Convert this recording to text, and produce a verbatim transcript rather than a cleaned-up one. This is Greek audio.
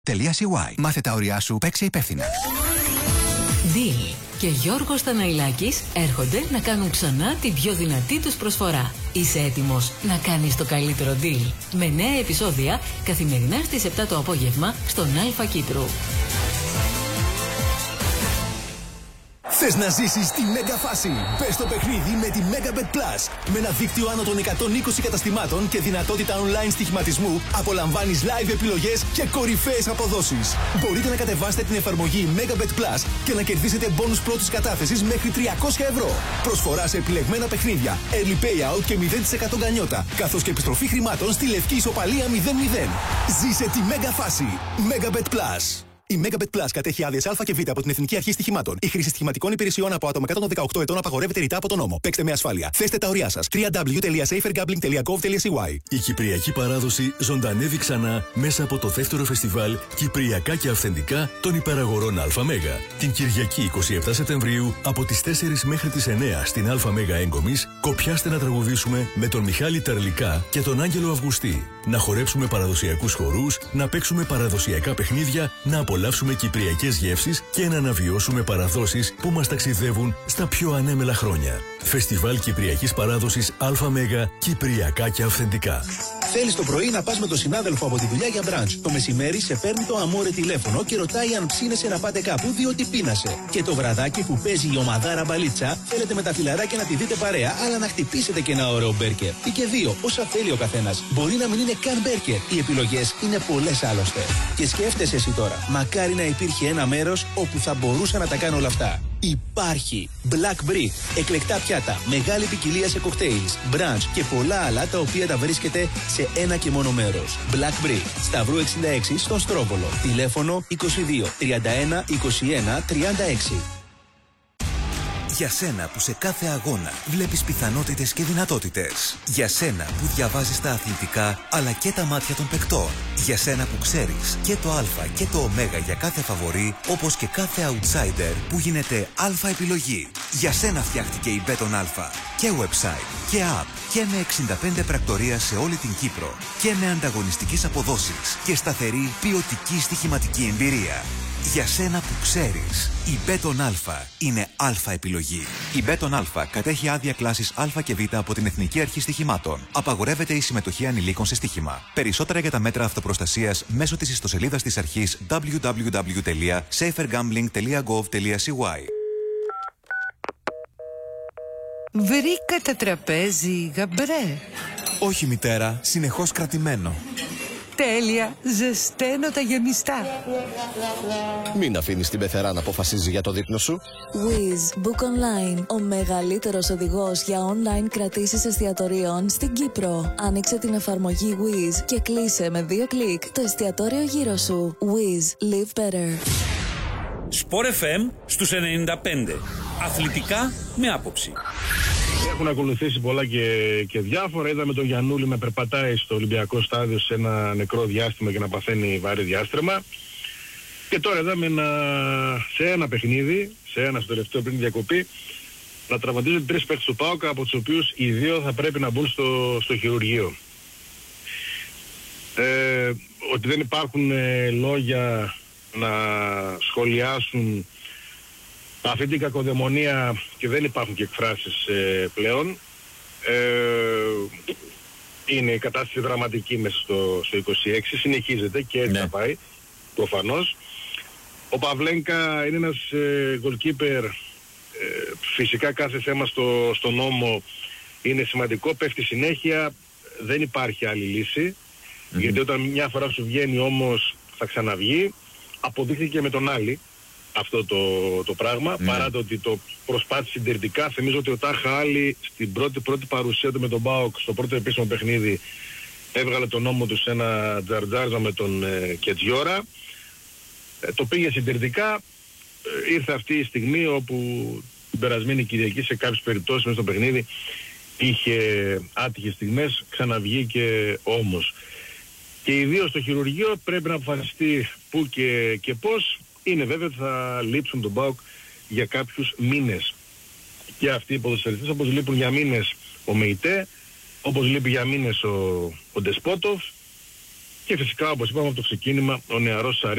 .cy. Μάθε τα όρια σου, παίξε υπεύθυνα. Deal και Γιώργος Θαναηλάκης έρχονται να κάνουν ξανά την πιο δυνατή τους προσφορά. Είσαι έτοιμος να κάνεις το καλύτερο deal? Με νέα επεισόδια καθημερινά στις επτά το απόγευμα στον Αλφα Κύπρου. Θες να ζήσεις τη μέγα φάση? Μπες στο παιχνίδι με τη Megabet Plus. Με ένα δίκτυο άνω των εκατόν είκοσι καταστημάτων και δυνατότητα online στοιχηματισμού, απολαμβάνεις live επιλογές και κορυφαίες αποδόσεις. Μπορείτε να κατεβάσετε την εφαρμογή Megabet Plus και να κερδίσετε μπόνους πρώτης κατάθεσης μέχρι τριακόσια ευρώ. Προσφορά σε επιλεγμένα παιχνίδια, early payout και μηδέν τοις εκατό γκανιότα, καθώς και επιστροφή χρημάτων στη λευκή ισοπαλία μηδέν μηδέν. Ζήσε τη μέγα φάση. Megabet Plus. Η Megabet Plus κατέχει άδειες Α και Β από την Εθνική Αρχή Στοιχημάτων. Η χρήση στοιχηματικών υπηρεσιών από άτομα κάτω των δεκαοκτώ ετών απαγορεύεται ρητά από τον νόμο. Παίξτε με ασφάλεια. Θέστε τα ωριά σας. double-u double-u double-u τελεία safer gambling τελεία gov τελεία c y. Η κυπριακή παράδοση ζωντανεύει ξανά μέσα από το δεύτερο φεστιβάλ Κυπριακά και Αυθεντικά των Υπεραγορών ΑΜΕΓΑ. Την Κυριακή εικοστή εβδόμη Σεπτεμβρίου από τις τέσσερις μέχρι τις εννέα στην ΑΜΕΓΑ Έγκομης, κοπιάστε να τραγουδήσουμε με τον Μιχάλη Ταρλικά και τον Άγγελο Αυγουστή. Να χορέψουμε παραδοσιακούς χορούς, να παίξουμε παραδοσιακά παιχνίδια, να απολαύσουμε κυπριακές γεύσεις και να αναβιώσουμε παραδόσεις που μας ταξιδεύουν στα πιο ανέμελα χρόνια. Φεστιβάλ Κυπριακής Παράδοσης ΑΜΕΓΑ, Κυπριακά και Αυθεντικά. Θέλεις το πρωί να πας με τον συνάδελφο από τη δουλειά για μπραντς. Το μεσημέρι σε παίρνει το αμόρε τηλέφωνο και ρωτάει αν ψήνεσαι να πάτε κάπου διότι πείνασε. Και το βραδάκι που παίζει η ομαδάρα μπαλίτσα, θέλετε με τα φιλαράκια να τη δείτε παρέα, αλλά να χτυπήσετε και ένα ωραίο μπέρκερ. Ή και δύο, όσα θέλει ο καθένας. Μπορεί να μην είναι καν μπέρκερ. Οι επιλογές είναι πολλές άλλωστε. Και σκέφτεσαι εσύ τώρα, μακάρι να υπήρχε ένα μέρος όπου θα μπορούσα να τα κάνω όλα αυτά. Υπάρχει Black Brick, εκλεκτά πιάτα, μεγάλη ποικιλία σε κοκτέιλς, brunch και πολλά άλλα τα οποία τα βρίσκεται σε ένα και μόνο μέρος. Black Brick, Σταυρού εξήντα έξι στον Στρόβολο. Τηλέφωνο είκοσι δύο τριάντα ένα είκοσι ένα τριάντα έξι. Για σένα που σε κάθε αγώνα βλέπεις πιθανότητες και δυνατότητες. Για σένα που διαβάζεις τα αθλητικά αλλά και τα μάτια των παικτών. Για σένα που ξέρεις και το Α και το Ω για κάθε φαβορί, όπως και κάθε outsider που γίνεται Α επιλογή. Για σένα φτιάχτηκε η Μπέτον Α. Και website και app και με εξήντα πέντε πρακτορία σε όλη την Κύπρο. Και με ανταγωνιστικές αποδόσεις και σταθερή ποιοτική στοιχηματική εμπειρία. Για σένα που ξέρεις, η Μπέτον Α είναι Α επιλογή. Η Μπέτον Α κατέχει άδεια κλάσης Α και Β από την Εθνική Αρχή Στοιχημάτων. Απαγορεύεται η συμμετοχή ανηλίκων σε στοίχημα. Περισσότερα για τα μέτρα αυτοπροστασίας μέσω της ιστοσελίδας της αρχής double-u double-u double-u τελεία safer gambling τελεία gov τελεία c y. Βρήκα τραπέζι, γαμπρέ. Όχι μητέρα, συνεχώς κρατημένο. Τέλεια, ζεσταίνω τα γεμιστά. Μην αφήνεις την πεθερά να αποφασίζει για το δείπνο σου. Wizz Book Online, ο μεγαλύτερος οδηγός για online κρατήσεις εστιατορίων στην Κύπρο. Άνοιξε την εφαρμογή Wizz και κλείσε με δύο κλικ το εστιατόριο γύρω σου. Wizz, live better. Sport εφ εμ στους ενενήντα πέντε. Αθλητικά με άποψη. Έχουν ακολουθήσει πολλά και, και διάφορα. Είδαμε τον Γιαννούλη να περπατάει στο Ολυμπιακό Στάδιο σε ένα νεκρό διάστημα και να παθαίνει βαρύ διάστρεμα. Και τώρα είδαμε να, σε ένα παιχνίδι, σε ένα στο τελευταίο πριν διακοπή, να τραυματίζονται τρεις παίκτες του ΠΑΟΚ, από τους οποίους οι δύο θα πρέπει να μπουν στο, στο χειρουργείο. Ε, ότι δεν υπάρχουν ε, λόγια να σχολιάσουν αυτή την κακοδαιμονία και δεν υπάρχουν και εκφράσεις ε, πλέον. Ε, είναι η κατάσταση δραματική μέσα στο, στο είκοσι έξι, συνεχίζεται και έτσι ναι. θα πάει, προφανώς. Ο Παυλένκα είναι ένας ε, goalkeeper, ε, φυσικά κάθε θέμα στο, στο νόμο είναι σημαντικό, πέφτει συνέχεια, δεν υπάρχει άλλη λύση, mm-hmm. γιατί όταν μια φορά σου βγαίνει όμως θα ξαναβγεί, αποδείχθηκε με τον Άλλη αυτό το, το πράγμα, mm. παρά το ότι το προσπάθησε συντηρητικά. Θυμίζω ότι ο Τάχα Άλλη στην πρώτη, πρώτη παρουσία του με τον ΠΑΟΚ στο πρώτο επίσημο παιχνίδι έβγαλε τον νόμο του σε ένα τζαρτζάρζα με τον ε, Κετζιόρα. Ε, το πήγε συντηρητικά. Ε, ήρθε αυτή η στιγμή όπου την περασμένη Κυριακή σε κάποιες περιπτώσεις μέσα στο παιχνίδι είχε άτυχες στιγμές, ξαναβγήκε όμως. Και ιδίως στο χειρουργείο πρέπει να αποφασιστεί πού και, και πώς. Είναι βέβαια ότι θα λείψουν τον ΠΑΟΚ για κάποιους μήνες. Και αυτοί οι ποδοσφαιριστές, όπως λείπουν για μήνες ο Μεϊτέ, όπως λείπει για μήνες ο, ο Ντεσπότοφ, και Και φυσικά, όπως είπαμε από το ξεκίνημα, ο νεαρός Σαρή